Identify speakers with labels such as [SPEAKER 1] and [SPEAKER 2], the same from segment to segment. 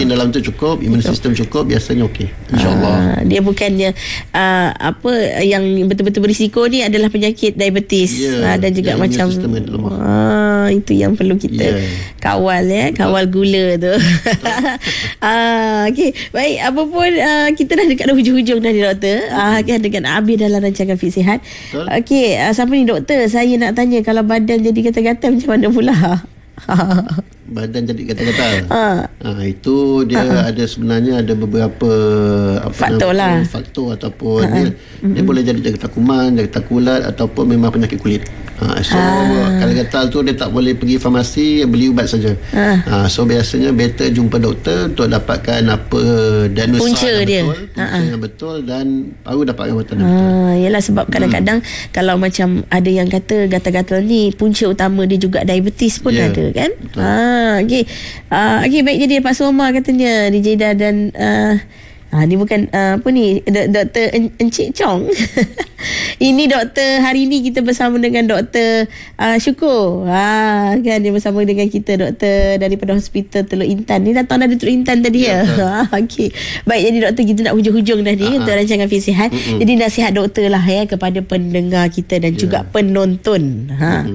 [SPEAKER 1] dalam tu cukup, imun sistem cukup, biasanya okey, insyaAllah.
[SPEAKER 2] Dia bukannya apa yang betul-betul berisiko ni adalah penyakit diabetes, dan juga macam itu yang perlu kita kawal, kawal gula tu. Okey, baik, apa pun kita dah dekat hujung-hujung dah ni doktor, kan, dengan Abi dalam rancangan Fit Sihat. Okey, siapa ni doktor? Saya nak tanya, kalau badan jadi gatal-gatal macam mana pula?
[SPEAKER 1] Badan jadi gatal-gatal. Itu dia ada sebenarnya ada beberapa faktor ataupun dia boleh jadi jangkitan kuman, jangkitan kulat ataupun memang penyakit kulit. Kalau gatal tu dia tak boleh pergi farmasi beli ubat saja. So biasanya better jumpa doktor untuk dapatkan apa diagnosa punca yang betul dan baru dapat rawatan yang betul.
[SPEAKER 2] Yalah, sebab kadang-kadang kalau macam ada yang kata gatal-gatal ni punca utama dia juga diabetes pun ada kan. Okey, baik, jadi Pak Suhaimah katanya di Jeddah dan ni bukan apa ni, Dr. Encik Chong. Ini doktor, hari ni kita bersama dengan Dr. Syukur. Kan dia bersama dengan kita, doktor daripada Hospital Teluk Intan. Ni datang dari Teluk Intan tadi ya. Okey. Baik, jadi doktor, kita nak hujung-hujung dah ni untuk rancangan Fit Sihat. Jadi nasihat doktor lah kepada pendengar kita dan juga penonton.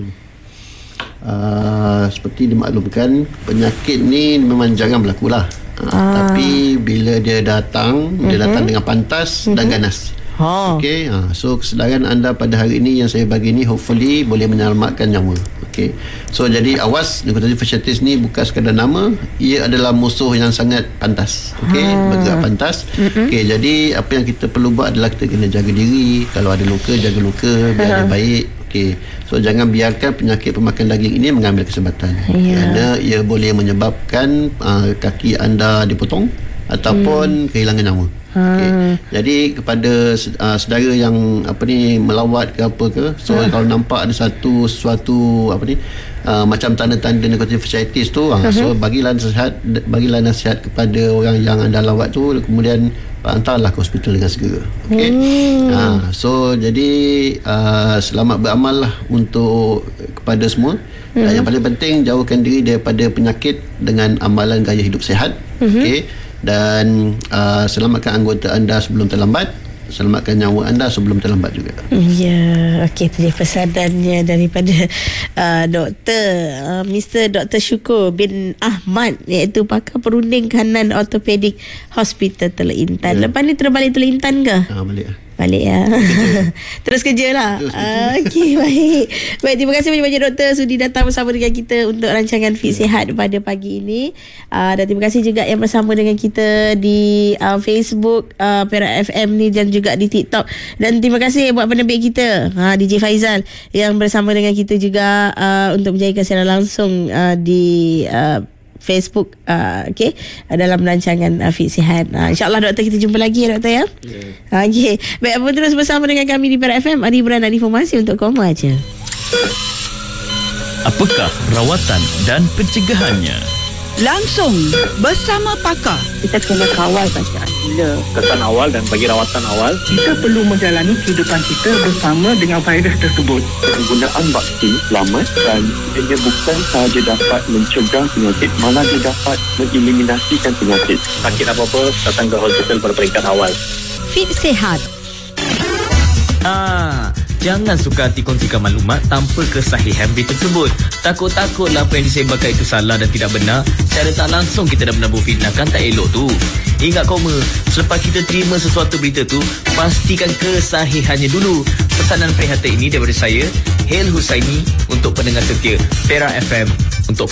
[SPEAKER 1] Seperti dimaklumkan, penyakit ni memang jarang berlaku lah. Tapi bila dia datang, dia datang dengan pantas dan ganas. Okey, so kesedaran anda pada hari ini yang saya bagi ni hopefully boleh menyelamatkan nyawa. Okey, so jadi awas, nikotinoid fasciitis ni bukan sekadar nama, ia adalah musuh yang sangat pantas. Okey, bergerak pantas. Okey, jadi apa yang kita perlu buat adalah kita kena jaga diri. Kalau ada luka, jaga luka biar dia baik. Okey, so jangan biarkan penyakit pemakan daging ini mengambil kesempatan, kerana ia boleh menyebabkan kaki anda dipotong ataupun kehilangan nyawa. Jadi kepada saudara yang melawat ke apa ke, so kalau nampak ada sesuatu macam tanda-tanda nikotinoid fasciitis tu, so bagilah nasihat kepada orang yang anda lawat tu, kemudian hantarlah ke hospital dengan segera. Okey. So jadi selamat beramal lah untuk kepada semua. Dan yang paling penting, jauhkan diri daripada penyakit dengan amalan gaya hidup sihat. Okey. Dan selamatkan anggota anda sebelum terlambat, selamatkan nyawa anda sebelum terlambat juga.
[SPEAKER 2] Okey, itu dia pesanannya daripada Dr. Mr. Dr. Syukur bin Ahmad, iaitu pakar perunding kanan ortopedik Hospital Teluk Intan. Lepas ni terbalik Teluk Intan ke? Balik ya. Terus kerja lah. Okey, baik. Terima kasih banyak-banyak doktor sudi datang bersama dengan kita untuk rancangan Fit Sihat pada pagi ini. Dan terima kasih juga yang bersama dengan kita di Facebook Perak FM ni dan juga di TikTok. Dan terima kasih buat penerbit kita, DJ Faizal, yang bersama dengan kita juga untuk menjadikan secara langsung di Facebook dalam rancangan Fit Sihat. InsyaAllah doktor, kita jumpa lagi ya doktor ya. Okey, baik, apa terus bersama dengan kami di Perak FM. Adi Buran ada informasi untuk koma aja.
[SPEAKER 3] Apakah rawatan dan pencegahannya?
[SPEAKER 4] Langsung bersama pakar.
[SPEAKER 5] Kita kena kawal bacaan gula,
[SPEAKER 6] kesan awal dan bagi rawatan awal.
[SPEAKER 7] Kita perlu menjalani kehidupan kita bersama dengan virus tersebut.
[SPEAKER 8] Penggunaan vaksin selamat dan ia bukan sahaja dapat mencegah penyakit, malah dia dapat mengeliminasikan penyakit.
[SPEAKER 6] Sakit apa-apa, datang ke hospital pada peringkat awal.
[SPEAKER 4] Fit Sihat.
[SPEAKER 3] Jangan suka hati kongsikan maklumat tanpa kesahihan berita tersebut. Takut-takutlah apa yang disebarkan itu salah dan tidak benar. Secara tak langsung kita dah menabur fitnah, kan tak elok tu. Ingat koma, selepas kita terima sesuatu berita tu, pastikan kesahihannya dulu. Pesanan prihatin ini daripada saya, Hel Husaini, untuk pendengar setia Perak FM